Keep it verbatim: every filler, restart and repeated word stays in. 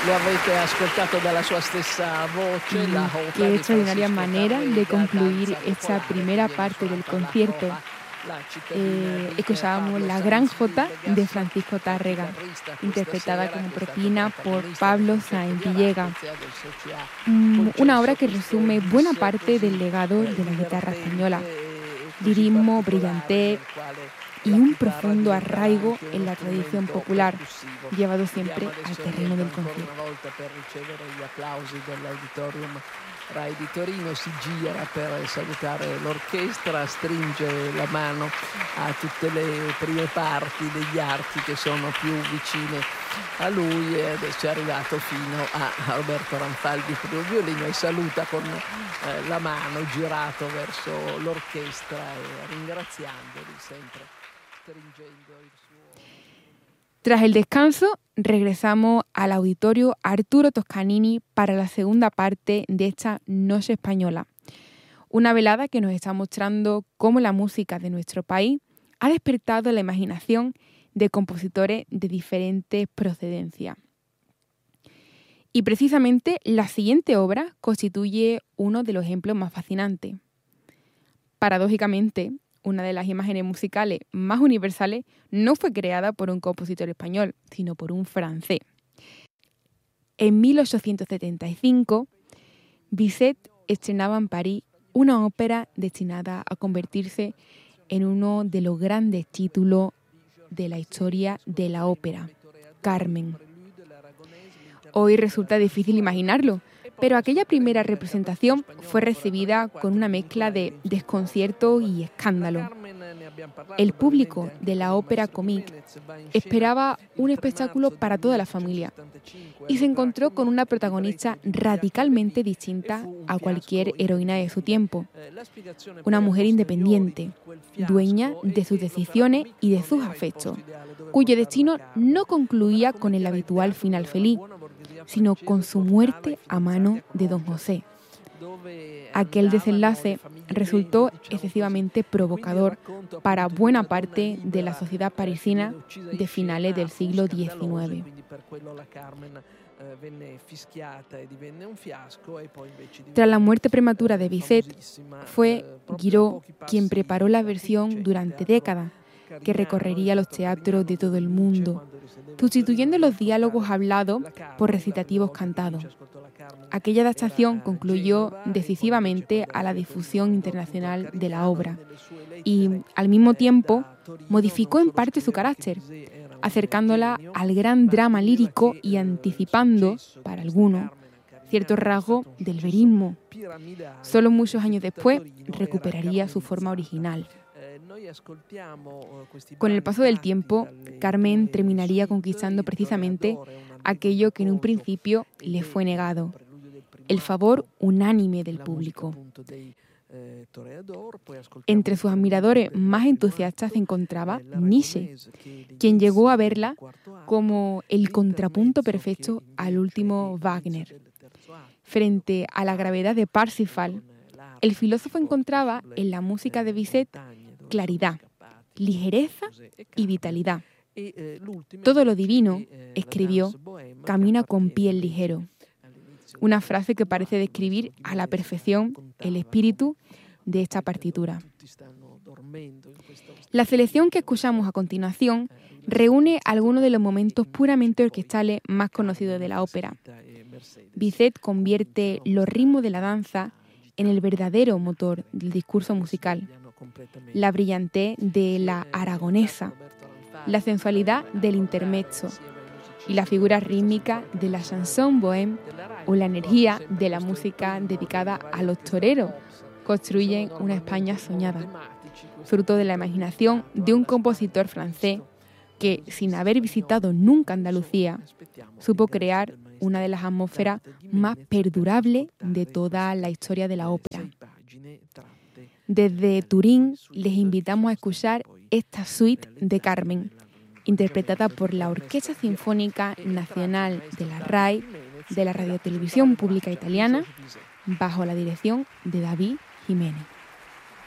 Lo avete ascoltato dalla sua stessa voce, Y la Jota qué di extraordinaria Francisco manera de Tarrega, concluir danza esta popolare primera che viene parte del suonata alla concierto. Jota, la cittadina Eh, di eh, escuchábamos Pablo La Gran Sáenz Jota de Villegas, Francisco eh, Tárrega, chitarrista questa interpretada sera, como che è stato propina por protagonista del Pablo concerto Sáenz di Villegas. Aracozzi, adesso ci ha Mm, Una obra concesso que questo resume buena bis parte così del legado eh, de la guitarra española, divertente e così lirismo, particolare brillantez nel quale y la un chitarra profundo diventerà arraigo anche en uno la tradición strumento popular, percussivo. llevado Chiudiamo siempre al adesso terreno rientro del ancora concierto. una volta per ricevere gli applausi dell'Auditorium Rai di Torino, si gira per salutare l'orchestra, stringe la mano a tutte le prime parti degli archi che sono più vicine a lui e adesso è arrivato fino a Roberto Ranfaldi per il violino e saluta con eh, la mano girato verso l'orchestra e ringraziandoli sempre, stringendo il suo... Tras el descanso, regresamos al auditorio Arturo Toscanini para la segunda parte de esta Noche Española. Una velada que nos está mostrando cómo la música de nuestro país ha despertado la imaginación de compositores de diferentes procedencias. Y precisamente la siguiente obra constituye uno de los ejemplos más fascinantes. Paradójicamente, una de las imágenes musicales más universales no fue creada por un compositor español, sino por un francés. En mil ochocientos setenta y cinco, Bizet estrenaba en París una ópera destinada a convertirse en uno de los grandes títulos de la historia de la ópera, Carmen. Hoy resulta difícil imaginarlo, pero aquella primera representación fue recibida con una mezcla de desconcierto y escándalo. El público de la ópera comique esperaba un espectáculo para toda la familia y se encontró con una protagonista radicalmente distinta a cualquier heroína de su tiempo. Una mujer independiente, dueña de sus decisiones y de sus afectos, cuyo destino no concluía con el habitual final feliz, sino con su muerte a mano de don José. Aquel desenlace resultó excesivamente provocador para buena parte de la sociedad parisina de finales del siglo diecinueve. Tras la muerte prematura de Bizet, fue Guiraud quien preparó la versión durante décadas, que recorrería los teatros de todo el mundo, sustituyendo los diálogos hablados por recitativos cantados. Aquella adaptación concluyó decisivamente a la difusión internacional de la obra y, al mismo tiempo, modificó en parte su carácter, acercándola al gran drama lírico y anticipando, para algunos, ciertos rasgos del verismo. Solo muchos años después recuperaría su forma original. Con el paso del tiempo, Carmen terminaría conquistando precisamente aquello que en un principio le fue negado, el favor unánime del público. Entre sus admiradores más entusiastas se encontraba Nietzsche, quien llegó a verla como el contrapunto perfecto al último Wagner. Frente a la gravedad de Parsifal, el filósofo encontraba en la música de Bizet claridad, ligereza y vitalidad. Todo lo divino, escribió, camina con piel ligero. Una frase que parece describir a la perfección el espíritu de esta partitura. La selección que escuchamos a continuación reúne algunos de los momentos puramente orquestales más conocidos de la ópera. Bizet convierte los ritmos de la danza en el verdadero motor del discurso musical, la brillantez de la aragonesa, la sensualidad del intermezzo y la figura rítmica de la chanson bohème o la energía de la música dedicada a los toreros construyen una España soñada, fruto de la imaginación de un compositor francés que, sin haber visitado nunca Andalucía, supo crear una de las atmósferas más perdurables de toda la historia de la ópera. Desde Turín les invitamos a escuchar esta suite de Carmen, interpretada por la Orquesta Sinfónica Nacional de la RAI de la Radiotelevisión Pública Italiana, bajo la dirección de David Jiménez.